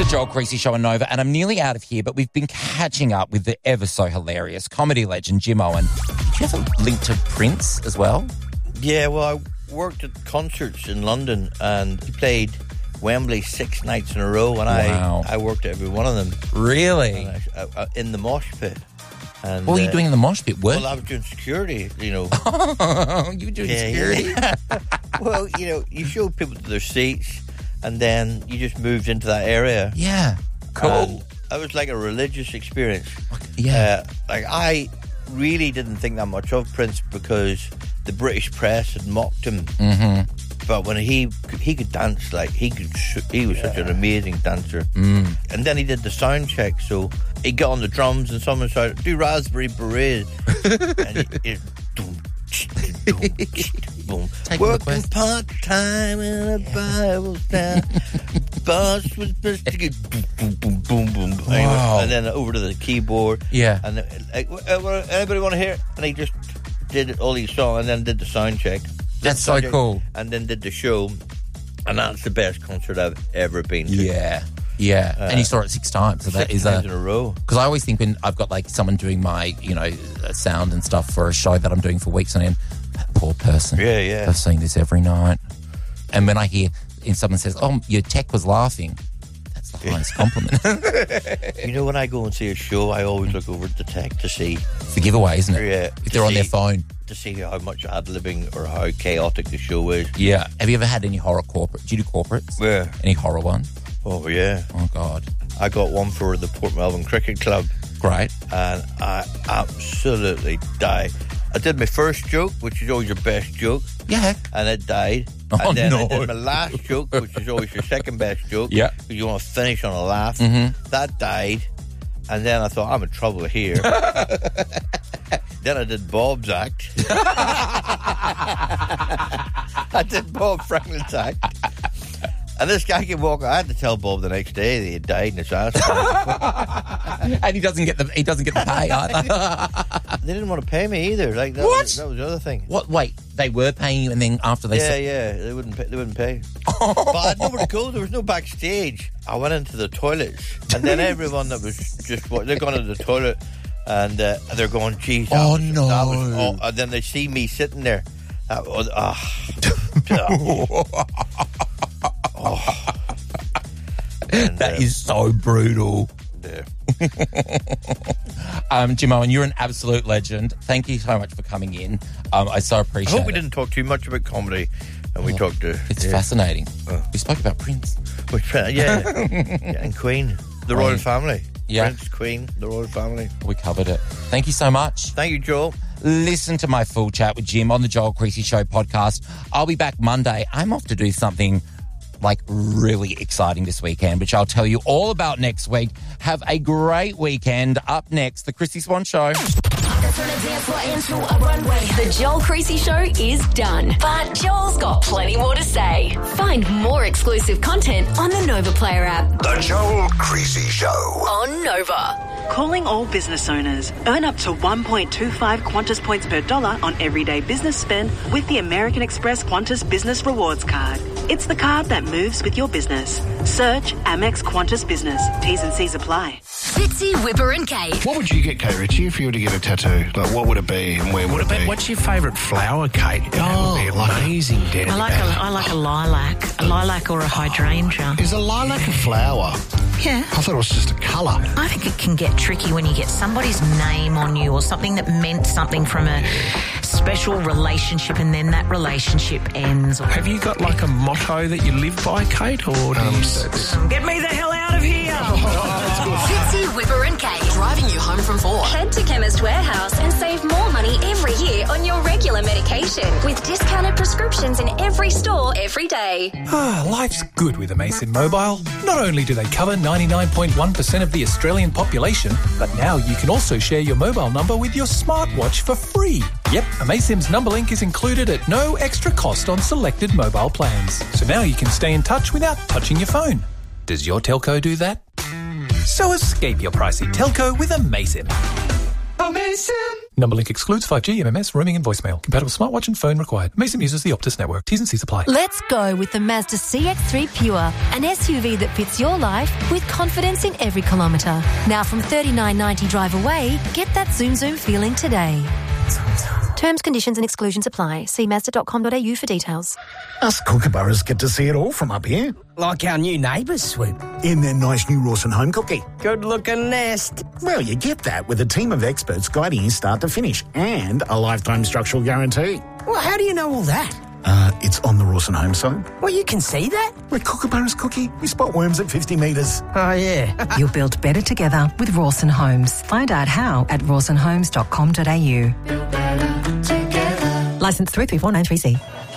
The Joel Creasy Show on Nova, and I'm nearly out of here, but we've been catching up with the ever so hilarious comedy legend Jim Owen. Did you have a link to Prince as well? Yeah, well, I worked at concerts in London, and he played Wembley 6 nights in a row, and I worked at every one of them. Really? And in the mosh pit. And, what were you doing in the mosh pit? Well, I was doing security, you know. You were doing security? Yeah. Well, you know, you showed people to their seats, and then you just moved into that area. Yeah, cool. It was like a religious experience. Yeah. Like, I really didn't think that much of Prince because the British press had mocked him. Mm-hmm. But when he could dance, like he was such an amazing dancer. And then he did the sound check, so he got on the drums and someone shouted, "Do Raspberry Beret," and it boom. Working part time in a Bible stand. Boss was supposed to get boom, boom, boom, boom, boom. Wow. And then over to the keyboard. Yeah. And like, anybody want to hear it? And he just did all he saw and then did the sound check. That's so cool. And then did the show, and that's the best concert I've ever been to. Yeah. And you saw it 6 times. So that is 6 times in a row. Because I always think when I've got like someone doing my, you know, sound and stuff for a show that I'm doing for weeks on end, that poor person. Yeah. I've seen this every night. And when I hear someone says, "Oh, your tech was laughing," that's the highest compliment. You know, when I go and see a show, I always look over at the tech to see. It's the giveaway, isn't it? Yeah. If they're on their phone. To see how much ad-libbing or how chaotic the show is. Yeah. Have you ever had any horror corporate? Do you do corporates? Yeah. Any horror ones? Oh, yeah. Oh, God. I got one for the Port Melbourne Cricket Club. Great. And I absolutely died. I did my first joke, which is always your best joke. Yeah. And it died. Oh, and then no. I did my last joke, which is always your second best joke. Yeah. Because you want to finish on a laugh. Mm-hmm. That died. And then I thought, I'm in trouble here. Then I did Bob's act. I did Bob Franklin's act. And this guy came walking. I had to tell Bob the next day that he had died in his ass. And he doesn't get the pay either. They didn't want to pay me either. Like that What? Was the other thing. What? Wait, they were paying you, and then after they Yeah, they wouldn't pay. But I had nowhere to go. There was no backstage. I went into the toilets, and then everyone that was just they've gone into the toilet, and they're going, "Geez, oh no!" And then they see me sitting there. That is so brutal. Yeah. Jim Owen, you're an absolute legend. Thank you so much for coming in. I so appreciate it. I hope we didn't talk too much about comedy, and we talked to... It's fascinating. We spoke about Prince. And Queen, the royal family. Yeah. Prince, Queen, the royal family. We covered it. Thank you so much. Thank you, Joel. Listen to my full chat with Jim on the Joel Creasy Show podcast. I'll be back Monday. I'm off to do something like really exciting this weekend, which I'll tell you all about next week. Have a great weekend. Up next, the Chrissy Swan Show. The Joel Creasy Show is done, but Joel's got plenty more to say. Find more exclusive content on the Nova Player app. The Joel Creasy Show. On Nova. Calling all business owners. Earn up to 1.25 Qantas points per dollar on everyday business spend with the American Express Qantas Business Rewards Card. It's the card that moves with your business. Search Amex Qantas Business. T's and C's apply. Fitzy, Whipper and Kate. What would you get, Kate Ritchie, if you were to get a tattoo? Like, what would it be and where would it be? What's your favourite flower, Kate? That would be amazing, Daddy. I like a lilac or a hydrangea. Is a lilac a flower? Yeah. I thought it was just a colour. I think it can get tricky when you get somebody's name on you or something that meant something from a special relationship and then that relationship ends. Have you got like a motto that you live by, Kate? Or do you... Get me the hell out of here! Fitzy, Whipper and Kate. Driving you home from 4. Head to Chemist Warehouse and save more money every year on your regular medication with discounted prescriptions in every store every day. Life's good with Amasin Mobile. Not only do they cover 99.1% of the Australian population, but now you can also share your mobile number with your smartwatch for free. Yep, Amasim's number link is included at no extra cost on selected mobile plans. So now you can stay in touch without touching your phone. Does your telco do that? So escape your pricey telco with Amasim. Amasim. Number link excludes 5G, MMS, roaming and voicemail. Compatible smartwatch and phone required. Amazim uses the Optus network. T's and C's apply. Let's go with the Mazda CX-3 Pure, an SUV that fits your life with confidence in every kilometre. Now from $39.90 drive away, get that Zoom Zoom feeling today. Terms, conditions and exclusions apply. See Mazda.com.au for details. Us kookaburras get to see it all from up here. Like our new neighbours, Swoop. In their nice new Rawson home cookie. Good-looking nest. Well, you get that with a team of experts guiding you start to finish and a lifetime structural guarantee. Well, how do you know all that? It's on the Rawson home site. Well, you can see that? We're kookaburras, Cookie. We spot worms at 50 metres. Oh, yeah. You'll build better together with Rawson Homes. Find out how at rawsonhomes.com.au. Licence 334993C.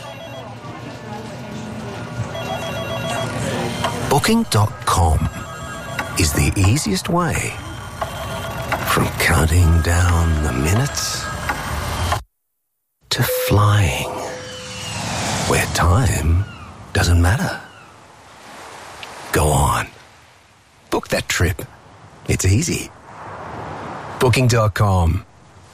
Booking.com is the easiest way from counting down the minutes to flying, where time doesn't matter. Go on. Book that trip. It's easy. Booking.com.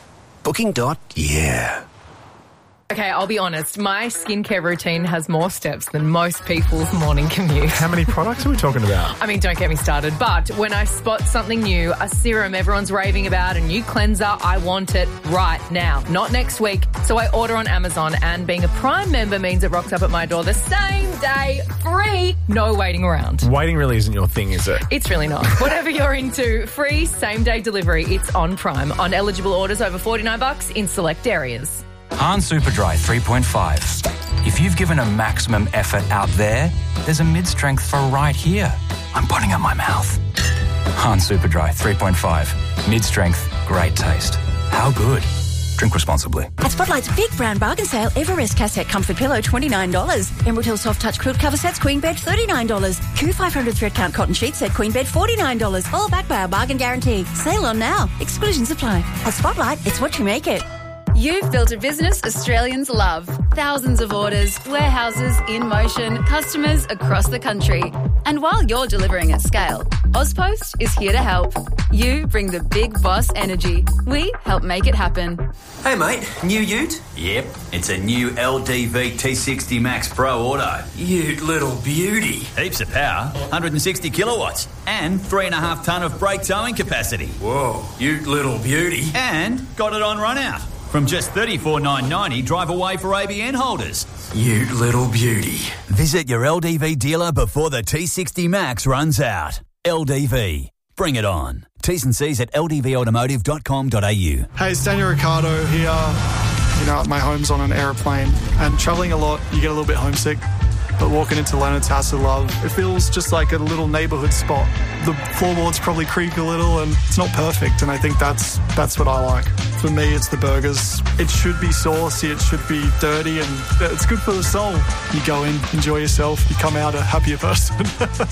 Booking.yeah. Okay, I'll be honest. My skincare routine has more steps than most people's morning commute. How many products are we talking about? I mean, don't get me started. But when I spot something new, a serum everyone's raving about, a new cleanser, I want it right now, not next week. So I order on Amazon, and being a Prime member means it rocks up at my door the same day, free, no waiting around. Waiting really isn't your thing, is it? It's really not. Whatever you're into, free same-day delivery. It's on Prime. On eligible orders over $49 in select areas. Hahn Superdry 3.5. If you've given a maximum effort out there, there's a mid-strength for right here. I'm putting up my mouth. Hahn Superdry 3.5. Mid-strength, great taste. How good? Drink responsibly. At Spotlight's big brown bargain sale, Everest Cassette Comfort Pillow, $29. Emerald Hill Soft Touch Quilt Cover Sets, Queen Bed, $39. Q500 Thread Count Cotton Sheet Set, Queen Bed, $49. All backed by our bargain guarantee. Sale on now. Exclusions apply. At Spotlight, it's what you make it. You've built a business Australians love. Thousands of orders, warehouses in motion, customers across the country. And while you're delivering at scale, Ozpost is here to help. You bring the big boss energy. We help make it happen. Hey mate, new ute? Yep, it's a new LDV T60 Max Pro Auto. Ute little beauty. Heaps of power, 160 kilowatts, and 3.5 tonne of brake towing capacity. Whoa, ute little beauty. And got it on run out. From just $34,990 drive away for ABN holders. You little beauty. Visit your LDV dealer before the T60 Max runs out. LDV. Bring it on. T's and C's at ldvautomotive.com.au. Hey, it's Daniel Ricciardo here. You know, my home's on an aeroplane, and travelling a lot, you get a little bit homesick. But walking into Leonard's House of Love, it feels just like a little neighbourhood spot. The floorboards probably creak a little, and it's not perfect, and I think that's what I like. For me, it's the burgers. It should be saucy, it should be dirty, and it's good for the soul. You go in, enjoy yourself, you come out a happier person.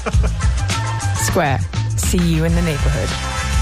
Square. See you in the neighbourhood.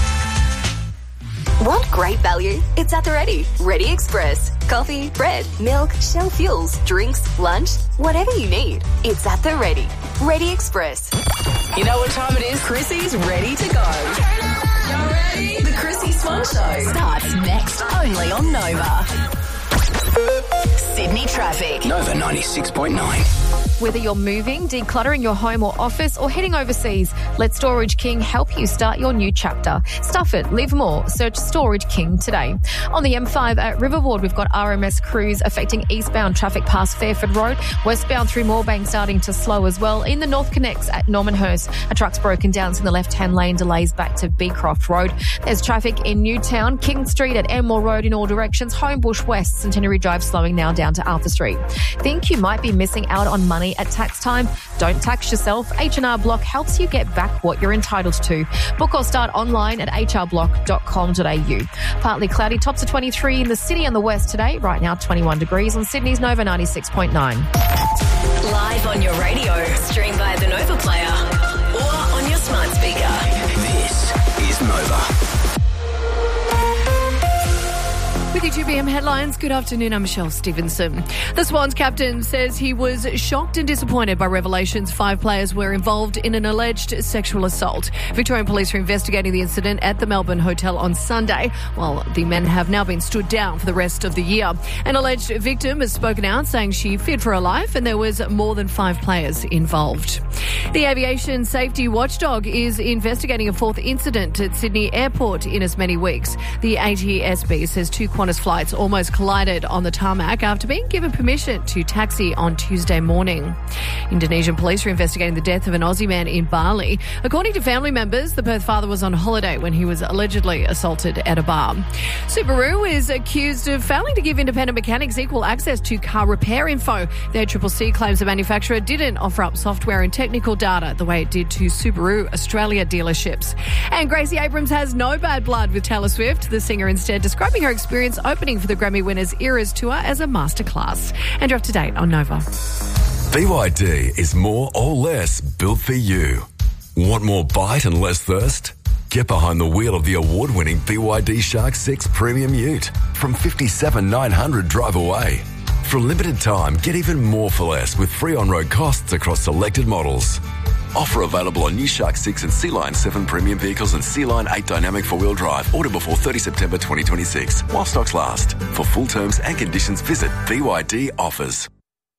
Want great value? It's at the Ready. Ready Express. Coffee, bread, milk, Shell fuels, drinks, lunch, whatever you need. It's at the Ready. Ready Express. You know what time it is? Chrissy's ready to go. You're ready? The Chrissy Swan Show starts next, only on Nova. Sydney traffic. Nova 96.9. Whether you're moving, decluttering your home or office, or heading overseas, let Storage King help you start your new chapter. Stuff it, live more. Search Storage King today. On the M5 at Riverboard, we've got RMS crews affecting eastbound traffic past Fairford Road. Westbound through Moorebank starting to slow as well. In the North Connects at Normanhurst, a truck's broken down in the left-hand lane, delays back to Beecroft Road. There's traffic in Newtown, King Street at Enmore Road in all directions, Homebush West, Centenary Drive slowing now down to Arthur Street. Think you might be missing out on money at tax time? Don't tax yourself. H&R Block helps you get back what you're entitled to. Book or start online at hrblock.com.au. Partly cloudy, tops of 23 in the city and the west today. Right now 21 degrees on Sydney's Nova 96.9. Live on your radio, stream via the Nova Player or on your smart speaker. This is Nova. With you 2 3PM headlines. Good afternoon, I'm Michelle Stevenson. The Swans captain says he was shocked and disappointed by revelations 5 players were involved in an alleged sexual assault. Victorian police are investigating the incident at the Melbourne Hotel on Sunday, while the men have now been stood down for the rest of the year. An alleged victim has spoken out, saying she feared for her life and there was more than 5 players involved. The aviation safety watchdog is investigating a 4th incident at Sydney Airport in as many weeks. The ATSB says 2 Qantas flights almost collided on the tarmac after being given permission to taxi on Tuesday morning. Indonesian police are investigating the death of an Aussie man in Bali. According to family members, the Perth father was on holiday when he was allegedly assaulted at a bar. Subaru is accused of failing to give independent mechanics equal access to car repair info. The ACCC claims the manufacturer didn't offer up software and technical data the way it did to Subaru Australia dealerships. And Gracie Abrams has no bad blood with Taylor Swift. The singer instead describing her experience opening for the Grammy Winners Eras Tour as a masterclass. And you're up to date on Nova. BYD is more or less built for you. Want more bite and less thirst? Get behind the wheel of the award-winning BYD Shark 6 Premium Ute from $57,900 drive away. For a limited time, get even more for less with free on-road costs across selected models. Offer available on new Shark 6 and Sea Line 7 premium vehicles and Sea Line 8 dynamic four-wheel drive. Order before 30 September 2026 while stocks last. For full terms and conditions, visit BYD Offers.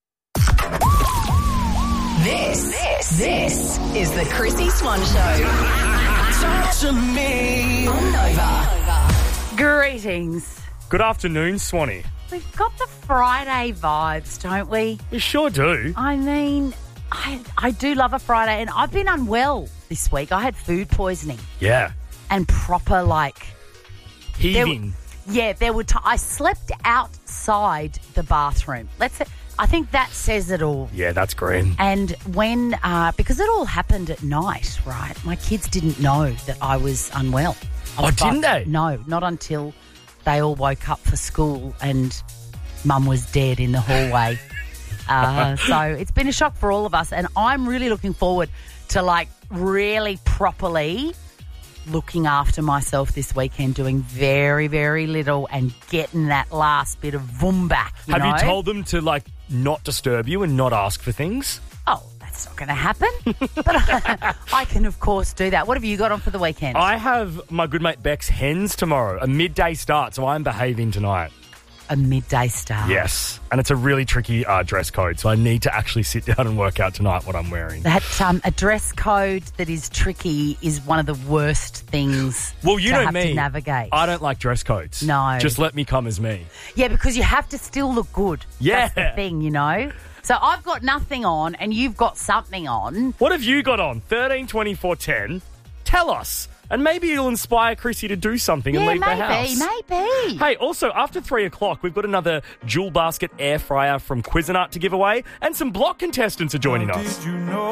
This is the Chrissy Swan Show. Talk to me on Nova. Greetings. Good afternoon, Swanee. We've got the Friday vibes, don't we? We sure do. I mean, I do love a Friday, and I've been unwell this week. I had food poisoning. Yeah. And proper, heaving. I slept outside the bathroom. I think that says it all. Yeah, that's great. And when, because it all happened at night, right? My kids didn't know that I was unwell. Didn't they? No, not until they all woke up for school and Mum was dead in the hallway. So it's been a shock for all of us. And I'm really looking forward to, really properly looking after myself this weekend, doing very, very little and getting that last bit of voom back. Have you told them to, not disturb you and not ask for things? Oh, that's not going to happen. But I can, of course, do that. What have you got on for the weekend? I have my good mate Beck's hens tomorrow, a midday start, so I'm behaving tonight. A midday start? Yes, and it's a really tricky dress code, so I need to actually sit down and work out tonight what I'm wearing. That a dress code that is tricky is one of the worst things to navigate. I don't like dress codes. No. Just let me come as me. Yeah, because you have to still look good. Yeah. That's the thing, So I've got nothing on and you've got something on. What have you got on? 13 24 10. Tell us. And maybe it'll inspire Chrissy to do something and leave the house. Maybe. Hey, also, after 3 o'clock, we've got another Jewel Basket air fryer from Cuisinart to give away, and some block contestants are joining us.